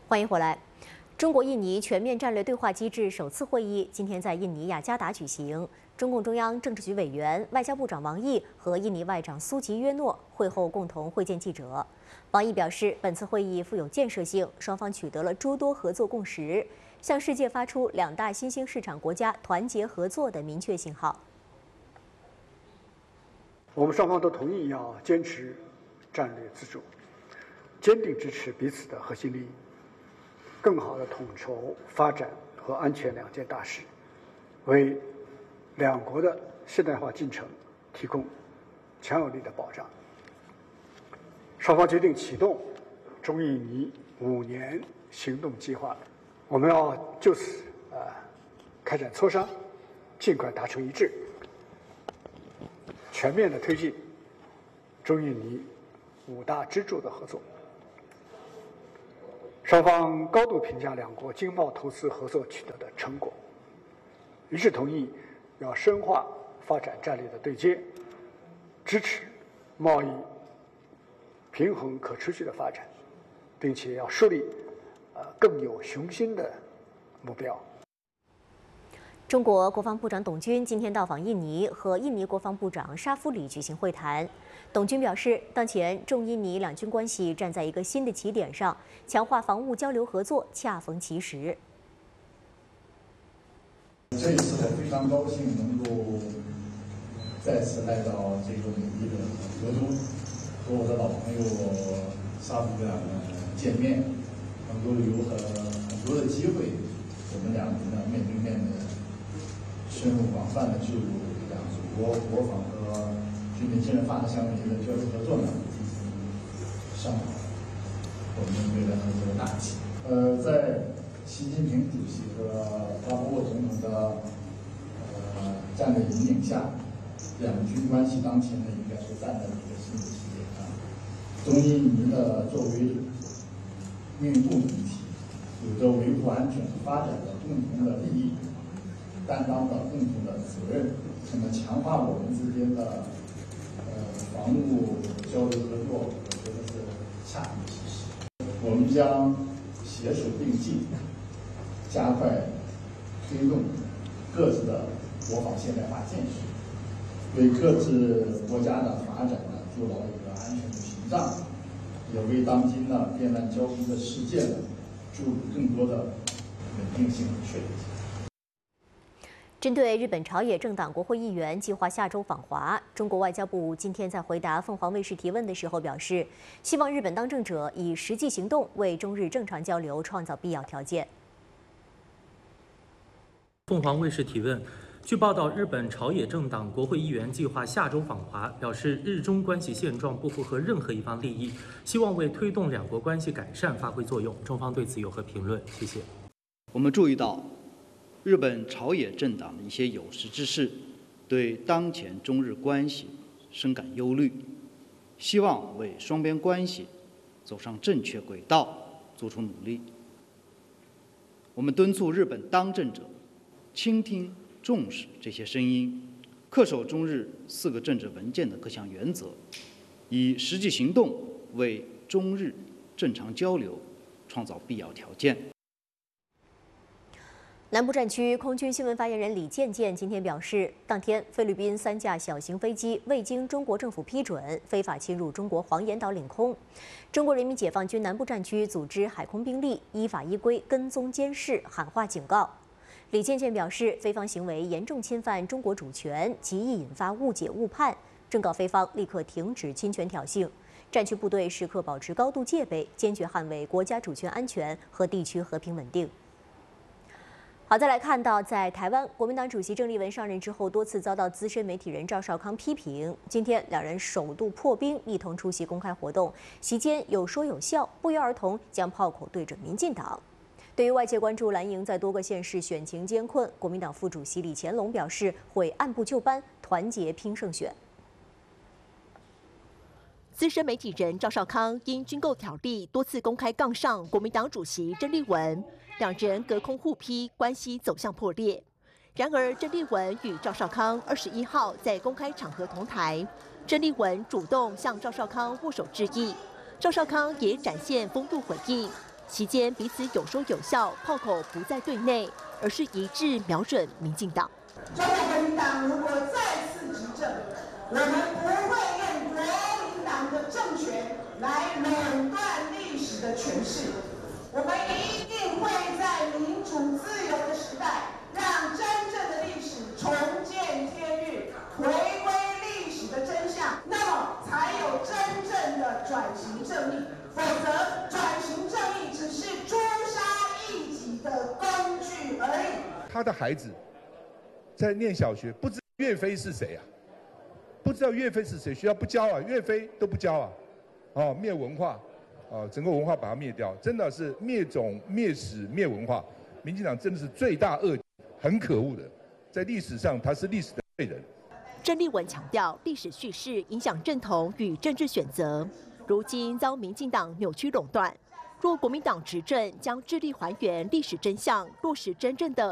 欢迎回来。中国印尼全面战略对话机制首次会议今天在印尼雅加达举行。中共中央政治局委员、外交部长王毅和印尼外长苏吉约诺会后共同会见记者。王毅表示，本次会议富有建设性，双方取得了诸多合作共识，向世界发出两大新兴市场国家团结合作的明确信号。 我们双方都同意要坚持战略自主，坚定支持彼此的核心利益，更好地统筹发展和安全两件大事，为两国的现代化进程提供强有力的保障。双方决定启动中印尼5年行动计划，我们要就此开展磋商，尽快达成一致，全面地推进中印尼5大支柱的合作。双方高度评价两国经贸投资合作取得的成果，一致同意要深化发展战略的对接，支持贸易平衡可持续的发展，并且要树立更有雄心的目标。 中国国防部长董军今天到访印尼，和印尼国防部长沙夫里举行会谈。董军表示，当前中印尼两军关系站在一个新的起点上，强化防务交流合作恰逢其时。 这一次我非常高兴能够再次来到这个美丽的德州，和我的老朋友沙部长见面，能够有很多的机会，我们两人呢面对面的深入广泛的就两祖国国防和军民建发相邻的交流合作呢进行商讨，我们未来合作的大计。在习近平主席和巴布沃总统的战略引领下，两军关系当前呢应该是站在一个新的起点上。中印尼呢作为命运共同体，有着维护安全发展的共同的利益，担当的共同的责任。那么强化我们之间的防务交流合作，我觉得是恰逢其时。我们将携手并进，加快推动各自的国防现代化建设，为各自国家的发展呢筑牢一个安全的屏障，也为当今呢变乱交织的世界呢注入更多的稳定性和确定性。 针对日本朝野政党国会议员计划下周访华，中国外交部今天在回答凤凰卫视提问的时候表示，希望日本当政者以实际行动为中日正常交流创造必要条件。 凤凰卫视提问：据报道，日本朝野政党国会议员计划下周访华，表示日中关系现状不符合任何一方利益，希望为推动两国关系改善发挥作用。中方对此有何评论？谢谢。 我们注意到，日本朝野政党的一些有识之士对当前中日关系深感忧虑，希望为双边关系走上正确轨道做出努力。我们敦促日本当政者倾听重视这些声音，恪守中日4个政治文件的各项原则，以实际行动为中日正常交流创造必要条件。 南部战区空军新闻发言人李健健今天表示，当天菲律宾3架小型飞机未经中国政府批准，非法侵入中国黄岩岛领空。中国人民解放军南部战区组织海空兵力依法依规跟踪监视，喊话警告。李健健表示，菲方行为严重侵犯中国主权，极易引发误解误判，正告菲方立刻停止侵权挑衅。战区部队时刻保持高度戒备，坚决捍卫国家主权安全和地区和平稳定。好，再来看到，在台湾，国民党主席郑丽文上任之后，多次遭到资深媒体人赵少康批评。今天，两人首度破冰，一同出席公开活动，席间有说有笑，不约而同将炮口对准民进党。对于外界关注蓝营在多个县市选情艰困，国民党副主席李乾龙表示会按部就班，团结拼胜选。 资深媒体人赵少康因军购挑衅多次公开杠上国民党主席郑丽文，两人隔空互批，关系走向破裂。然而，郑丽文与赵少康21号在公开场合同台，郑丽文主动向赵少康握手致意，赵少康也展现风度回应。 期间彼此有说有笑，炮口不在对内，而是一致瞄准民进党。 中国国民党如果再次执政，我们不会用国民党的政权来垄断历史的诠释，我们一定会在民主自由的时代，让真正的历史重见天日，回归历史的真相，那么才有真正的转型正义。否则，转型正义只是诛杀异己的工具而已。 他的孩子在念小学，不知道岳飞是谁啊？不知道岳飞是谁，学校不教啊，岳飞都不教啊，哦，灭文化，哦，整个文化把它灭掉，真的是灭种、灭史、灭文化。民进党真的是罪大恶极，很可恶的，在历史上他是历史的罪人。 郑丽文强调，历史叙事影响认同与政治选择，如今遭民进党扭曲垄断。若国民党执政，将致力还原历史真相，落实真正的